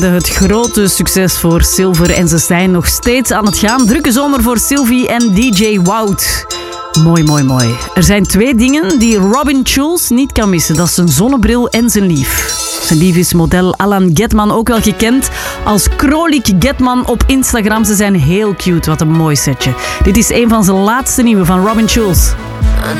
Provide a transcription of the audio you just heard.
Het grote succes voor Silver en ze zijn nog steeds aan het gaan. Drukke zomer voor Sylvie en DJ Wout. Mooi, mooi, mooi. Er zijn 2 dingen die Robin Schulz niet kan missen. Dat is zijn zonnebril en zijn lief. Zijn lief is model Alan Getman, ook wel gekend als Krolik Getman op Instagram. Ze zijn heel cute, wat een mooi setje. Dit is een van zijn laatste nieuwe van Robin Schulz.